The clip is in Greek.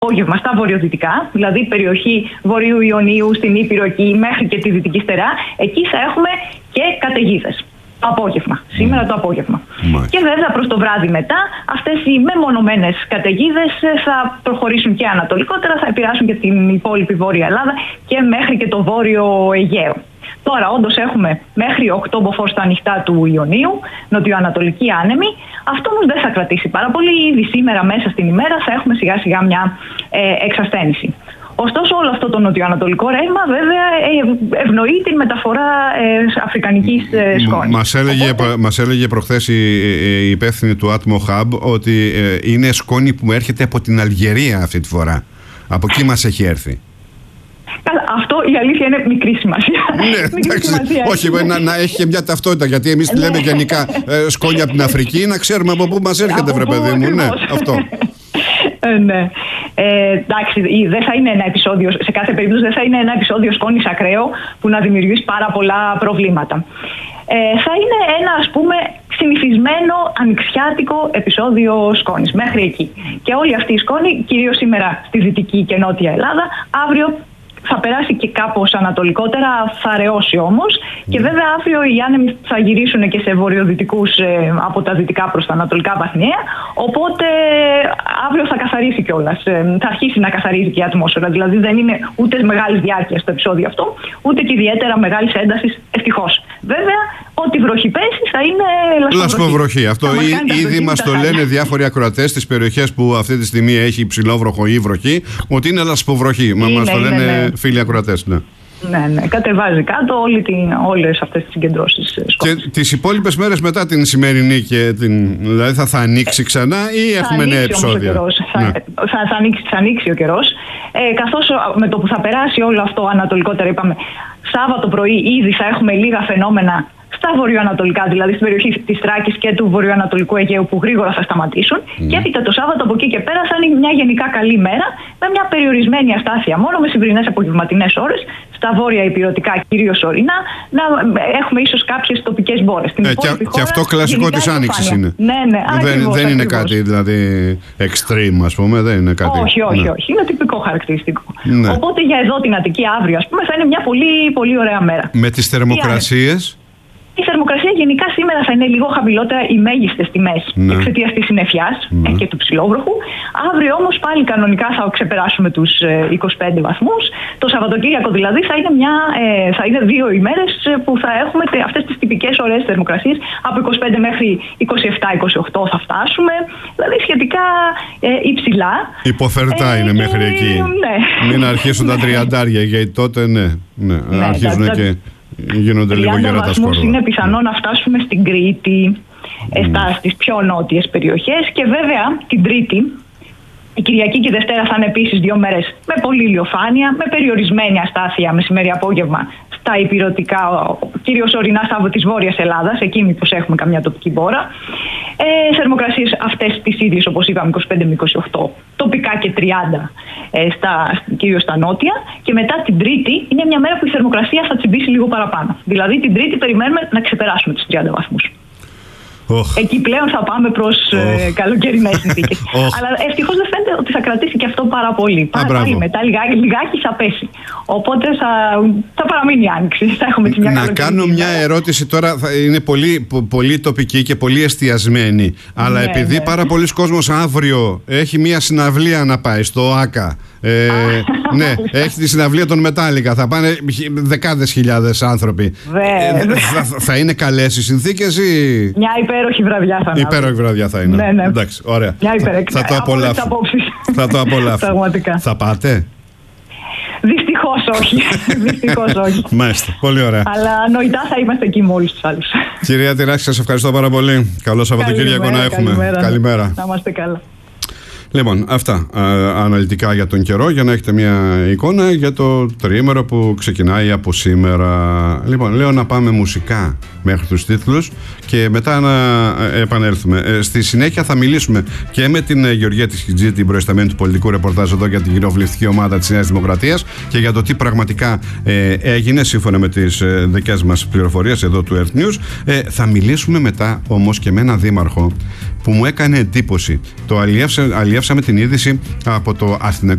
απόγευμα στα βορειοδυτικά, δηλαδή περιοχή Βορείου Ιωνίου, στην Ήπειρο εκεί μέχρι και τη Δυτική Στερά, εκεί θα έχουμε και καταιγίδες. Το απόγευμα, σήμερα το απόγευμα. Και βέβαια προς το βράδυ μετά αυτές οι μεμονωμένες καταιγίδες θα προχωρήσουν και ανατολικότερα, θα επηρεάσουν και την υπόλοιπη Βόρεια Ελλάδα και μέχρι και το Βόρειο Αιγαίο. Τώρα όντως έχουμε μέχρι 8 μποφόρ στα ανοιχτά του Ιωνίου, νοτιοανατολική άνεμη. Αυτό όμως δεν θα κρατήσει πάρα πολύ. Ήδη σήμερα μέσα στην ημέρα θα έχουμε σιγά σιγά μια εξασθένηση. Ωστόσο, όλο αυτό το νοτιοανατολικό ρεύμα βέβαια ευνοεί την μεταφορά αφρικανικής σκόνης. Μας έλεγε προχθές η υπεύθυνη του Atmo Hub ότι είναι σκόνη που έρχεται από την Αλγερία αυτή τη φορά. Από εκεί μας έχει έρθει. Αυτό η αλήθεια είναι μικρή σημασία. Ναι, όχι, να έχει και μια ταυτότητα. Γιατί εμείς λέμε γενικά σκόνη από την Αφρική, να ξέρουμε από πού μας έρχεται, βρε παιδί μου. Ναι, αυτό. Ναι. Εντάξει, δεν θα είναι ένα επεισόδιο, σε κάθε περίπτωση δεν θα είναι ένα επεισόδιο σκόνης ακραίο που να δημιουργήσει πάρα πολλά προβλήματα. Θα είναι ένα, ας πούμε, συνηθισμένο ανοιξιάτικο επεισόδιο σκόνης μέχρι εκεί. Και όλη αυτή η σκόνη, κυρίως σήμερα στη Δυτική και Νότια Ελλάδα, αύριο θα περάσει και κάπως ανατολικότερα, θα ρεώσει όμως. Και βέβαια αύριο οι άνεμοι θα γυρίσουν και σε βορειοδυτικούς από τα δυτικά προς τα ανατολικά βαθμιαία. Οπότε αύριο θα καθαρίσει κιόλας. Θα αρχίσει να καθαρίζει και η ατμόσφαιρα. Δηλαδή δεν είναι ούτε μεγάλης διάρκειας το επεισόδιο αυτό, ούτε και ιδιαίτερα μεγάλης έντασης, ευτυχώς. Βέβαια, ό,τι βροχή πέσει θα είναι λασποβροχή. Αυτό ήδη μας το λένε διάφοροι ακροατές στις περιοχές που αυτή τη στιγμή έχει υψηλό βροχό ή βροχή, ότι είναι λασποβροχή. Μας το λένε φίλοι ακροατές. Ναι. Ναι, κατεβάζει κάτω όλες αυτές τις συγκεντρώσεις. Και τις υπόλοιπες μέρες μετά την σημερινή δηλαδή θα ανοίξει ξανά ή έχουμε νέα επεισόδια? Θα ανοίξει ο καιρός. Καθώς με το που θα περάσει όλο αυτό ανατολικότερα, είπαμε, Σάββατο πρωί ήδη θα έχουμε λίγα φαινόμενα στα βορειοανατολικά, δηλαδή στην περιοχή της Θράκης και του βορειοανατολικού Αιγαίου, που γρήγορα θα σταματήσουν. Και έπειτα το Σάββατο από εκεί και πέρα θα είναι μια γενικά καλή μέρα, με μια περιορισμένη αστάθεια μόνο, με σημερινές απογευματινές ώρες, στα βόρεια ηπειρωτικά, κυρίως ορεινά, να έχουμε ίσως κάποιες τοπικές μπόρες. Και αυτό κλασικό της Άνοιξης είναι. Ναι, δεν είναι κάτι δηλαδή extreme, ας πούμε, δεν είναι κάτι. Όχι, είναι τυπικό χαρακτηριστικό. Ναι. Οπότε για εδώ την Αττική αύριο, ας πούμε, θα είναι μια πολύ, πολύ ωραία μέρα. Με τις θερμοκρασίες. Η θερμοκρασία γενικά σήμερα θα είναι λίγο χαμηλότερα, οι μέγιστες τιμές, εξαιτίας της συννεφιάς και του ψιλόβροχου. Αύριο όμως πάλι κανονικά θα ξεπεράσουμε τους 25 βαθμούς. Το Σαββατοκύριακο δηλαδή θα είναι 2 ημέρες που θα έχουμε αυτές τις τυπικές ωραίες θερμοκρασίες. Από 25 μέχρι 27-28 θα φτάσουμε, δηλαδή σχετικά υψηλά. Υποθερτά είναι μέχρι εκεί. Ναι. Μην αρχίσουν τα 30, γιατί τότε αρχίζουν και γίνονται λίγο γερά τα σκόρδα. Είναι πιθανό να φτάσουμε στην Κρήτη, στις πιο νότιες περιοχές, και βέβαια την Τρίτη, η Κυριακή και η Δευτέρα θα είναι επίσης 2 μέρες με πολύ ηλιοφάνεια, με περιορισμένη αστάθεια μεσημέρι απόγευμα στα ηπειρωτικά, κυρίως ορεινά της Βόρειας Ελλάδας, εκεί μήπως έχουμε καμιά τοπική μπόρα. Θερμοκρασίες αυτές τις ίδιες, όπως είπαμε, 25 με 28, τοπικά και 30 κυρίως στα νότια. Και μετά την Τρίτη είναι μια μέρα που η θερμοκρασία θα τσιμπήσει λίγο παραπάνω. Δηλαδή την Τρίτη περιμένουμε να ξεπεράσουμε τους 30 βαθμούς. Εκεί πλέον θα πάμε προς καλοκαιρινές συνθήκες. Αλλά ευτυχώς δεν φαίνεται ότι θα κρατήσει και αυτό πάρα πολύ. Πάλι μετά λιγάκι θα πέσει. Οπότε θα παραμείνει η άνοιξη. Θα έχουμε να κάνω μια ερώτηση τώρα, είναι πολύ, πολύ τοπική και πολύ εστιασμένη. Αλλά επειδή πάρα πολλοί κόσμος αύριο έχει μια συναυλία να πάει στο ΆΚΑ. Ναι, έχει τη συναυλία των Μετάλλικα. Θα πάνε δεκάδες χιλιάδες άνθρωποι. Θα είναι καλές οι συνθήκες ή? Μια υπέροχη βραδιά θα είναι. Υπέροχη βραδιά θα είναι. Ναι. Εντάξει, ωραία. Θα το απολαύσω. Θα πάτε? Δυστυχώς όχι. Μάλιστα, πολύ ωραία. Αλλά νοητά θα είμαστε εκεί με όλους τους άλλους. Κυρία Τυράκη, σας ευχαριστώ πάρα πολύ. Καλό Σαββατοκύριακο να έχουμε. Καλημέρα. Να είμαστε καλά. Λοιπόν, αυτά αναλυτικά για τον καιρό, για να έχετε μια εικόνα για το τριήμερο που ξεκινάει από σήμερα. Λοιπόν, λέω να πάμε μουσικά μέχρι τους τίτλους και μετά να επανέλθουμε. Στη συνέχεια θα μιλήσουμε και με την Γεωργία Τισχιτζή, την προϊσταμένη του πολιτικού ρεπορτάζ εδώ για την κοινοβουλευτική ομάδα της Νέας Δημοκρατίας, και για το τι πραγματικά έγινε σύμφωνα με τις δικές μας πληροφορίες εδώ του Earth News. Θα μιλήσουμε μετά όμως και με έναν δήμαρχο που μου έκανε εντύπωση. Το αλλιεύσαμε την είδηση από το Αθηναϊκό